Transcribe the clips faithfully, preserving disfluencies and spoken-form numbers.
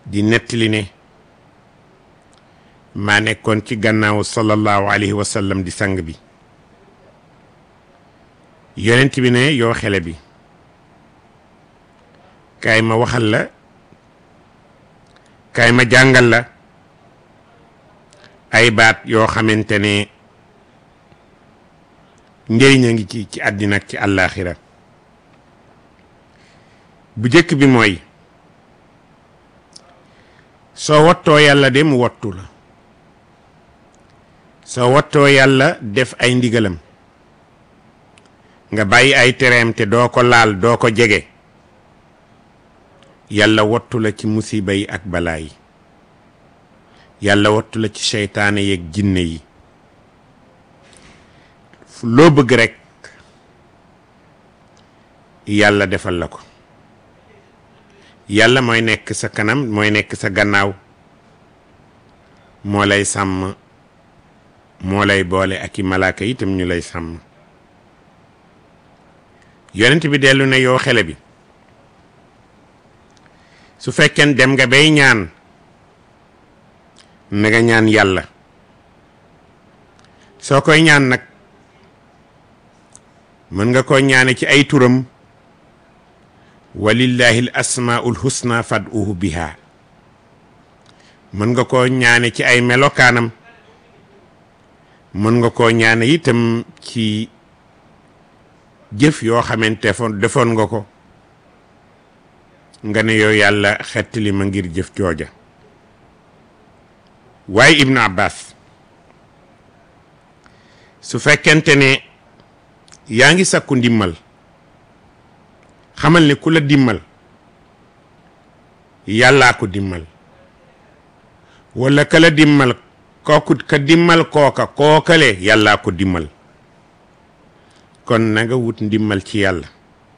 di nettali ne maa nekkoon ci gannaaw sallallahu alayhi wa sallam di sang bi. yonent bi ne yow xele bi kaay ma waxal la kaay ma jàngal la ay baat yoo xamante ne njëriñ a ngi ci ci àddina ak ci àllaaxira. bu jëkk bi mooy soo wattoo yàlla de mu wattu la, soo wattoo yàlla def ay ndigalam nga bàyyi ay tereem te doo ko laal doo ko jege, yàlla wattu la ci musiba yi ak balaa yi, yàlla wattu la ci seytaane yeeg jinne yi. loo bëgg rekk yàlla defal la ko. yàlla mooy nekk sa kanam mooy nekk sa gannaaw, moo lay sàmm, moo lay boole ak i malaaka itam ñu lay sàmm. yonent bi dellu ne yow xele bi su fekkee dem nga bay ñaan na nga ñaan yàlla. soo koy ñaan nag mën nga ko ñaane ci ay turam, walillahi al asmaul husna fad'uhu biha. mën nga koo ñaane ci ay melokaanam, mën nga koo ñaane itam ci jëf yoo xamante defoon nga ko nga ne yow yàlla xettali ma ngir jëf jooja. waaye Ibnu Abbas su fekkente ne yaa ngi sakku ndimmal, xamal ne ku la dimmal yàllaa ko dimmal, wala ka la dimmal kooku ka dimmal kooka kookale yàllaa ko dimmal. kon na nga wut ndimmal ci yàlla.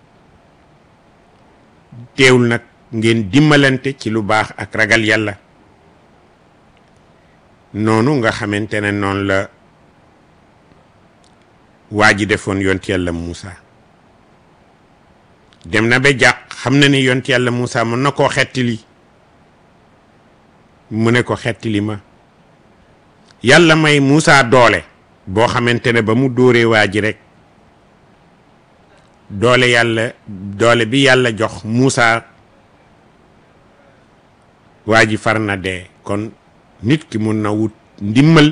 teewul nag ngeen dimbalante ci lu baax ak ragal yàlla, noonu nga xamante ne noonu la waa ji defoon yonti yàlla Muusa. dem na ba jàq, xam na ni yonti yàlla Muusa mën na koo xettili, mu ne ko xettili ma. yàlla may Muusa doole boo xamante ne ba mu dóoree waa ji rek doole yàlla doole bi yàlla jox Muusa waa ji far na dee. kon nit ki mun na wut ndimmal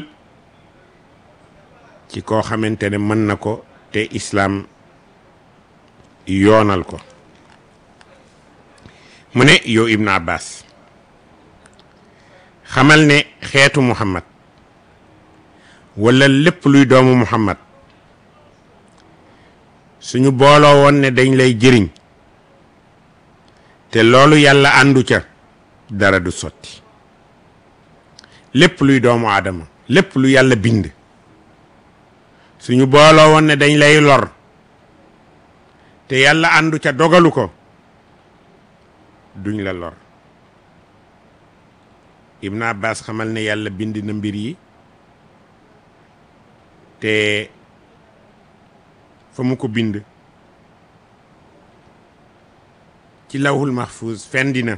ci koo xamante ne mën na ko te islaam yoonal ko. mu ne yow Ibnu Abbas xamal ne xeetu Muhammad wala lépp luy doomu Muhammad suñu booloo woon ne dañ lay jëriñ te loolu yàlla àndu ca dara du sotti. lépp luy doomu aadama, lépp lu yàlla bind suñu booloo woon ne dañ lay lor te yàlla àndu ca dogalu ko duñ la lor. Ibn Abbas xamal ne yàlla bind na mbir yi te fa mu ko bind ci lawhul mahfuz fendi na.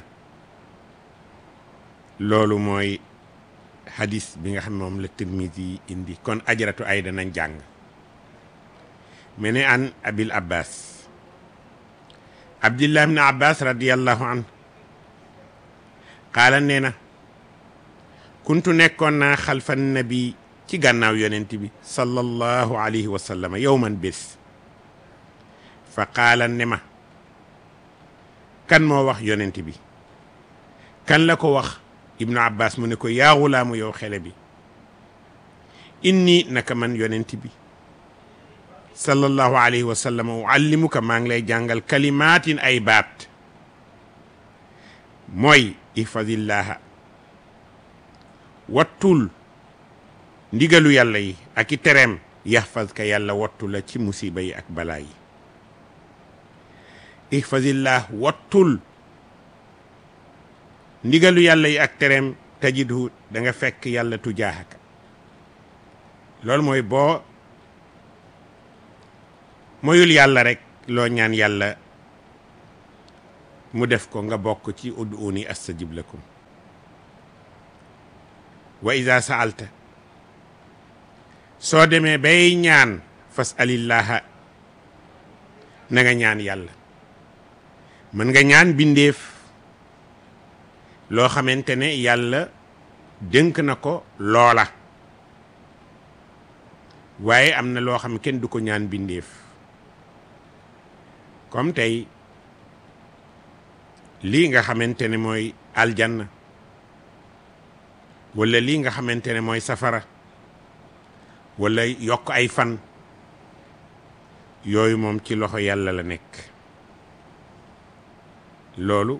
loolu mooy hadis bi nga xam ne moom la Tirmisi indi. kon ajaratu ay danañ jàng me ne an abil abbas abdillah ibn abbas radiyallahu an qaala nee na kuntu nekkoon naa xalfan nabi ci gànnaaw yonent bi sallallahu alayhi wa sallam yowman bés fa qaala ne ma kan moo wax yonent bi kan la ko wax. Ibnu Abbas mu ne ko yaa xulaamu yow xele bi inni naka man yonent bi sallallahu alayhi wa sallam uallimuka maa ngi lay jàngal kalimaatin ay baat mooy ihfadillaha wattul ndigalu yàlla yi ak i tereem yahfazka yàlla wattu la ci musiba yi ak balaa yi. ihfazillah wattul ndigalu yàlla yi ak tereem tajidhu da nga fekk yàlla tujaahaka. loolu mooy boo moyul yàlla rek loo ñaan yàlla mu def ko nga bokk ci ud'uuni astajib lakum. wa iza sa'alta soo demee bay ñaan fas'alillaha na nga ñaan yàlla. mën nga ñaan bindeef loo xamante ne yàlla dénk na ko loola, waaye am na loo xam kenn du ko ñaan bindeef. comme tey lii nga xamante ne mooy aljanna wala lii nga xamante ne mooy safara wala yokk ay fan, yooyu moom ci loxo yàlla la nekk. loolu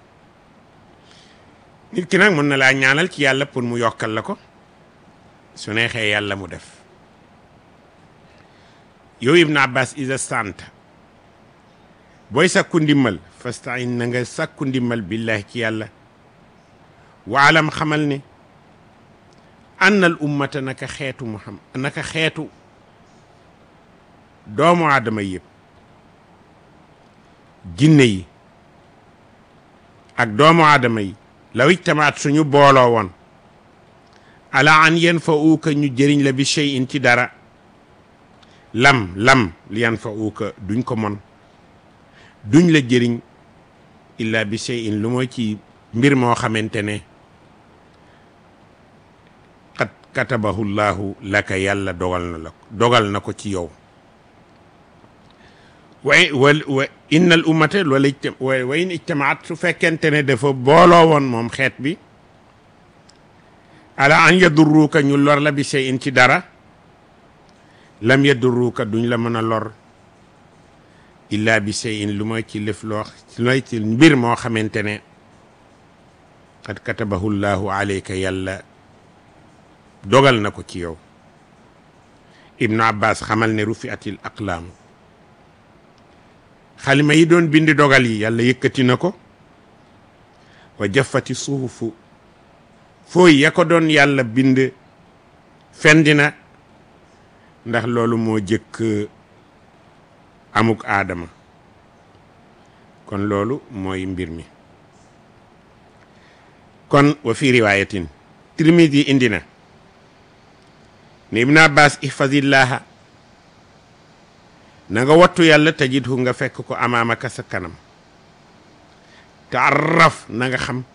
nit ki nag mën na laa ñaanal ci yàlla pour mu yokkal la ko, su neexee yàlla mu def. yow Ibn Abbas isa santa booy sàkku ndimmal fastain na nga sàkku ndimmal billahi ci yàlla. waalam xamal ne annal ummata naka xeetu muhammad naka xeetu doomu aadama yëpp, jinne yi ak doomu aadama yi, law ijtamaat suñu booloo woon ala an yanfa'uuka ñu jëriñ la bi shay'in ci dara, lam lam li yanfa'uuka duñ ko mon, duñ la jëriñ illa bi shay'in lu mooy ci mbir moo xamante ne qad katabahu llahu laka yàlla dogal na la dogal na ko ci yow. wa wa innal ummata wala wa in ijtamaat su fekkente ne dafa booloo woon moom xeet bi ala an yadurruka ñu lor la bi shay'in ci dara, lam yadurruka duñ la mën a lor illa bi shay'in lu mooy ci lëf loo looy ci mbir moo xamante ne qad katabahu llahu alayka yàlla dogal na ko ci yow. Ibnu Abbas xamal ne rufi'atil aqlaam, xalima yi doon bind dogal yi yàlla yëkkati na ko. wa jaffati suhufu fooy ya ko doon yàlla bind fendi na, ndax loolu moo jëkk amuk aadama. kon loolu mooy mbir mi. kon wa fi riwaayatin Tirmidi indi na ne Ibn Abbas ihfazillaha na nga wattu yàlla tajidhu nga fekk ko amaamaka sa kanam. taarraf na nga xam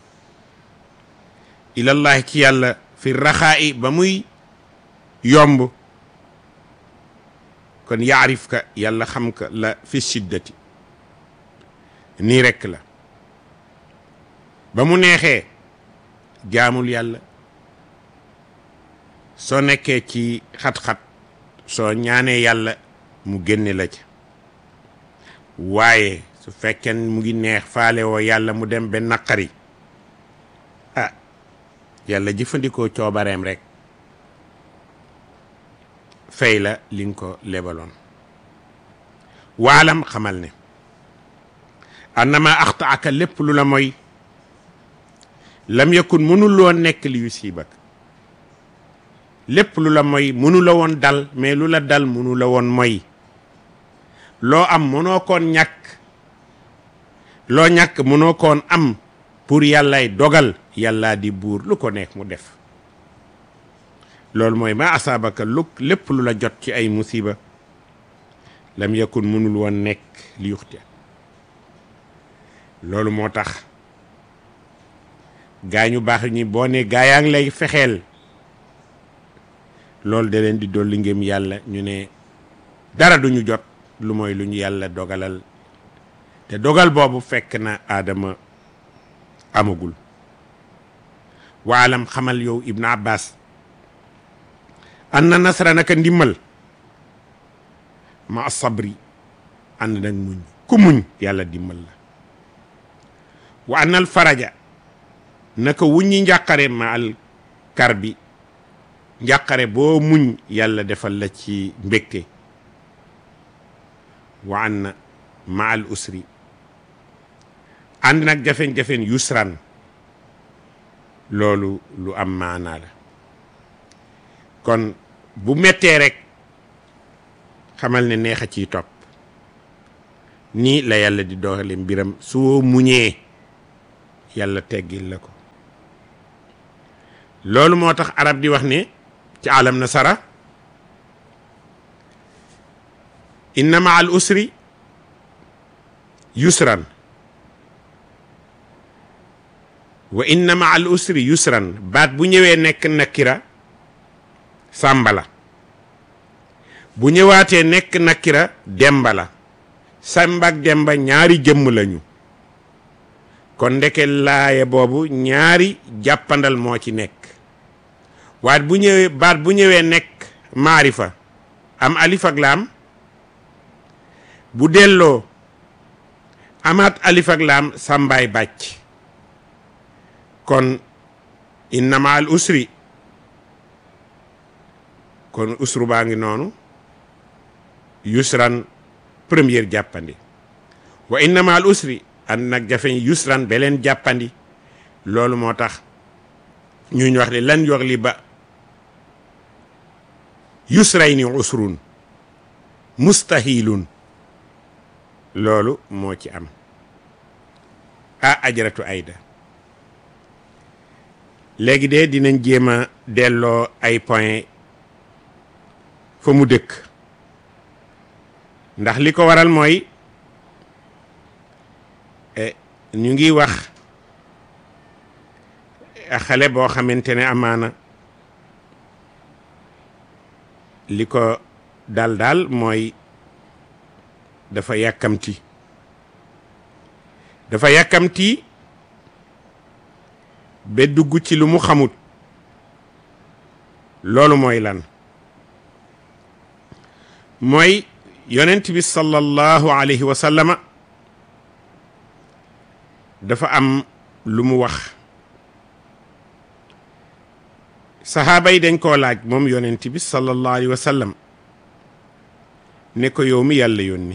ilallahi ci yàlla fi raxaa'i ba muy yomb, kon yaarif ka yàlla xam ka la fi shiddati, nii rekk la. ba mu neexee jaamul yàlla, soo nekkee ci xat-xat soo ñaanee yàlla mu génne la ca. waaye su fekkee mu ngi neex faale woo yàlla mu dem ba naqari, ah yàlla jëfandikoo coobareem rek fay la li nga ko lebaloon. waalam xamal ne annama axtaaka lépp lu la mooy lam yakun mënul woon nekk li yusibak, lépp lu la mooy mënu la woon dal, mais lu la dal mënu la woon mooy. loo am mënoo koon ñàkk, loo ñàkk mënoo koon am, pour yàllaay dogal, yàllaa di buur lu ko neex mu def. loolu mooy ma asaabaka lu lépp lu la jot ci ay musiba lam yakun mënul woon nekk li yuxti. loolu moo tax gaa ñu baax ñi boo ne gaa yaa ngi lay fexeel, loolu da leen di dolli ngëm yàlla. ñu ne dara duñu jot lu mooy lu ñu yàlla dogalal, te dogal boobu fekk na aadama amagul. waalam xamal yow Ibn Abbas anna nasra naka ndimmal ma sabri ànd nag muñ, ku muñ yàlla dimmal la. wa annal faraja naka wuññi njàqare ma al kar bi, njàqare boo muñ yàlla defal la ci mbégte. wa anna ma al usri ànd nag jafeñ-jafeñ yusran, loolu lu am maanaa la. kon bu mettee rek xamal ne neex a ciy topp. nii la yàlla di doxale mbiram, soo muñee yàlla teggil la ko. loolu moo tax arab di wax ne ci alam nasara inna ma al usri yusran wa inna ma al usri yusran baat bu ñëwee nekk nakira sàmba la bu ñëwaatee nekk nakira demba la sàmba ak demba ñaari jëmm lañu kon ndeke laaya boobu ñaari jàppandal moo ci nekk waat bu ñëwee baat bu ñëwee nekk maarifa am alif ak laam bu delloo amaat alif ak laam sàmbaay bàcc kon inna ma al usri kon usru baa ngi noonu yusran première jàppandi wa inna ma al usri and nag jafeñ yusran beleen jàppandi loolu moo tax ñuñ wax ne lan yox li ba yusrayni usrun mustahilun loolu moo ci am a ajaratu ayda léegi de dinañ jéem a delloo ay point fa mu dëkk ndax li ko waral mooy ñu ngi wax xale boo xamante ne amaana li ko dal daal mooy dafa yàkkamti dafa yàkkamti ba dugg ci lu mu xamut loolu mooy lan mooy yonent bi sallallahu alayhi wa sallama dafa am lu mu wax saxaaba yi dañ koo laaj moom yonent bi sallallahu alayhi wa sallam ne ko yow mi yàlla yónni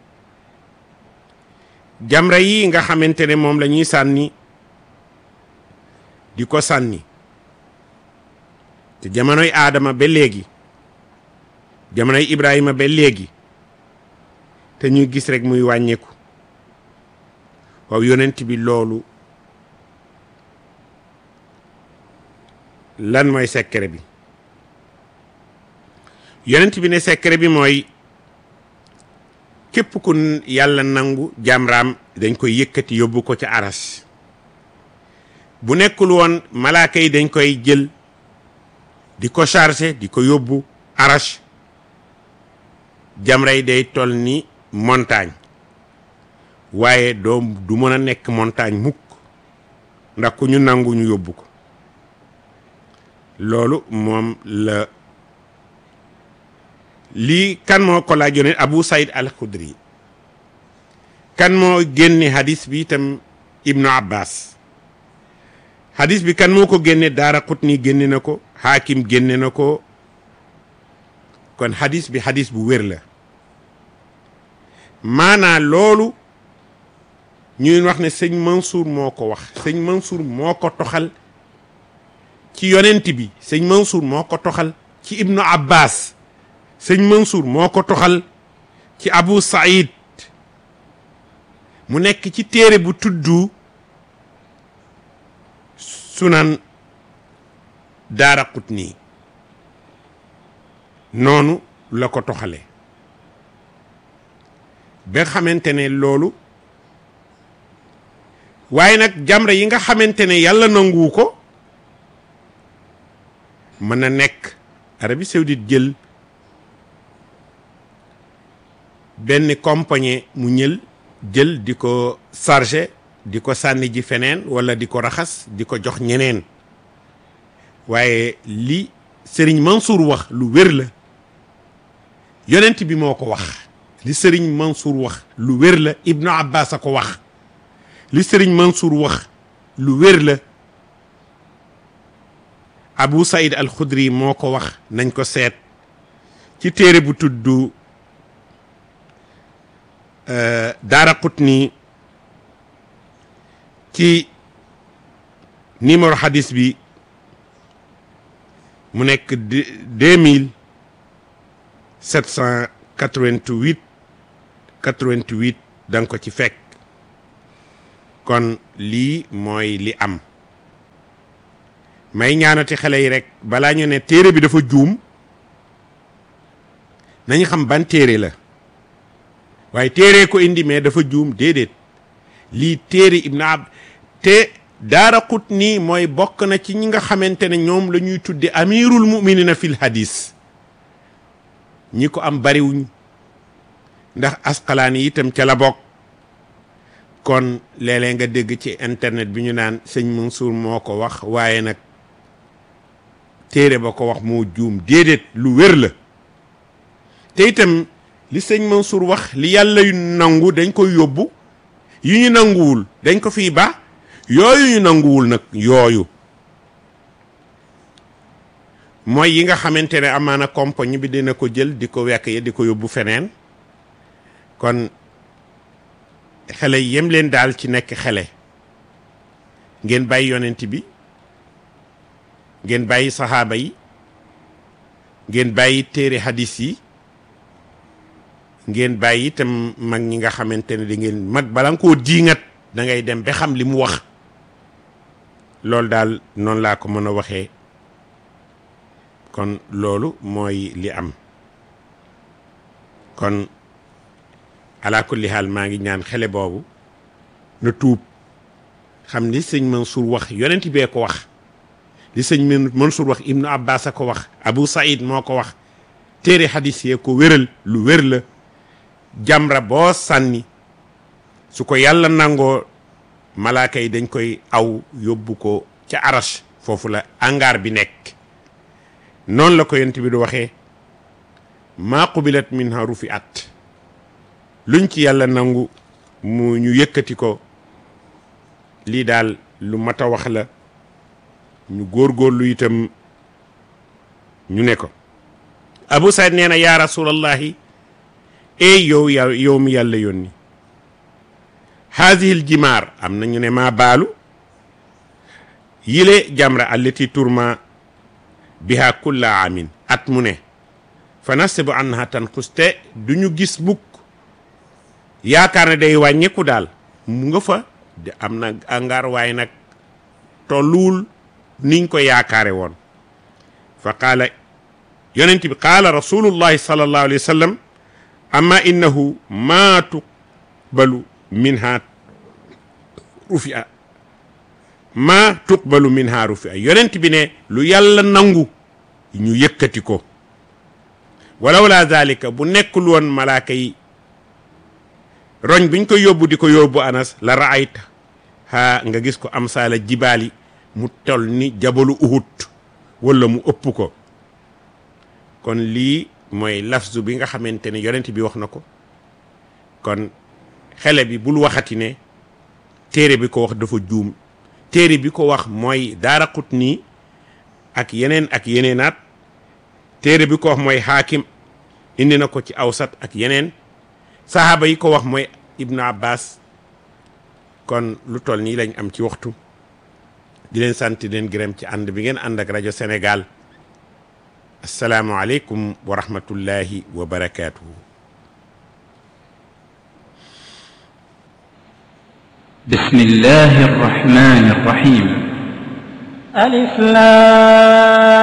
jamra yi nga xamante ne moom la ñuy sànni di ko sànni te jamonoy aadama ba léegi jamonoy ibrahima ba léegi te ñuy gis rek muy wàññeeku waaw yonent bi loolu lan mooy secret bi yonent bi ne secret bi mooy képp ku yàlla nangu jamraam dañ koy yëkkati yóbbu ko ca aras bu nekkul woon malaaka yi dañ koy jël di ko chargé di ko yóbbu aras jamra yi day toll ni montagne waaye doom du mën a nekk montagne mukk ndax ku ñu nangu ñu yóbbu ko loolu moom la lii kan moo ko laaj yonent Abu Saïd al-Khudri kan moo génne hadis bi itam Ibnu Abbas hadis bi kan moo ko génne Daaraqutni génne na ko Hakim génne na ko kon hadis bi hadis bu wér la maanaa loolu ñuy wax ne sëñ Mansour moo ko wax sëñ Mansour moo ko toxal ci yonent bi sëñ Mansour moo ko toxal ci Ibnu Abbas sëñ Mansour moo ko toxal ci Abu Saïd mu nekk ci téere bu tuddu sunan Daaraqutni noonu la ko toxale ba xamante ne loolu waaye nag jamra yi nga xamante ne yàlla nanguwu ko mën na nekk Arabie Saoudite jël benn compagnie mu ñël jël di ko chargé di ko sànni ji feneen wala di ko raxas di ko jox ñeneen waaye li Serigne Mansour wax lu wér la yonent bi moo ko wax li Serigne Mansour wax lu wér la Ibnu Abbas a ko wax li Serigne Mansour wax lu wér la Abu Saïd al-Khudri moo ko wax nañ ko seet ci téere bu tudd Daaraqutni ci numéro hadis bi mu nekk deux mille sept cent quatre-vingt-huit quatre-vingt-huit da nga ko ci fekk kon lii mooy li am may ñaanati xale yi rek balaa ñu ne téere bi dafa juum nañu xam ban téere la waaye téere ko indi mais dafa juum déedéet lii téere Ibn Ab te Daaraqutni mooy bokk na ci ñi nga xamante ne ñoom la ñuy tudde amirul muminina fil hadis ñi ko am bariwuñ ndax Asqalaani itam ca la bokk kon léeg-léeg nga dégg ci internet bi ñu naan sëñ Mansour moo ko wax waaye nag téere ba ko wax moo juum déedéet lu wér la te itam li sëñ Mansour wax li yàlla yu nangu dañ koy yóbbu yu ñu nanguwul dañ ko fii ba yooyu ñu nanguwul nag yooyu mooy yi nga xamante ne amaana compagnie bi dina ko jël di ko wekk ya di ko yóbbu feneen kon xale yem leen daal ci nekk xale ngeen bàyyi yonent bi ngeen bàyyi saxaaba yi ngeen bàyyi téere hadis yi ngeen bàyyi itam mag ñi nga xamante ne di ngeen mag bala nga koo diingat da ngay dem ba xam li mu wax loolu daal noonu laa ko mën a waxee kon loolu mooy li am kon ala kulli haal maa ngi ñaan xele boobu na tuub xam ni sëñ Mansour wax yonent bee ko wax li sëñ Mansour wax Ibnu Abbas a ko wax Abu Saïd moo ko wax téere hadis yee ko wéral lu wér la jamra boo sànni su ko yàlla nangoo malaaka yi dañ koy aw yóbbu ko ca arash foofu la angaar bi nekk noonu la ko yonent bi du waxee maa qubilat minha rufi at luñ ci yàlla nangu mu ñu yëkkati ko lii daal lu mat a wax la ñu góorgóorlu itam ñu ne ko Abu Saïd nee na yaa rasulallahi ey yow ya yow mi yàlla yónni haadihil jimaar am na ñu ne maa baalu yile jamra allati turma biha kulla amin at mu ne fa nasibu anha tanquste du ñu gis bukk yaakaar ne day wàññeeku daal mu nga fa de am na angaar waaye nag tolluwul niñ ko yaakaare woon fa qaala yonent bi qaala rasulullahi sallallahu alayhi wa sallam amma innahu ma tuqbalu minha rufi'a ma tuqbalu minha rufi'a yonent bi ne lu yàlla nangu ñu yëkkati ko walaw la zalika bu nekkul woon malaaka yi roñ biñ ko yóbbu di ko yóbbu anas la raayta ha nga gis ko am saala jibaali mu tol ni jabalu uhud wala mu ëpp ko kon lii mooy lafzu bi nga xamante ne yonent bi wax na ko kon xele bi bul waxati ne téere bi ko wax dafa juum téere bi ko wax mooy Daaraqutni ak yeneen ak yeneenaat téere bi ko wax mooy Haakim indi na ko ci awsat ak yeneen sahaaba yi ko wax mooy Ibnu Abbas kon lu toll nii lañ am ci waxtu di leen sant di leen gërëm ci ànd bi ngeen ànd ak rajo Sénégal assalaamu aleykum wa rahmatullahi wa barakaatuhu. bismillahi arrahmani arrahim. alif laam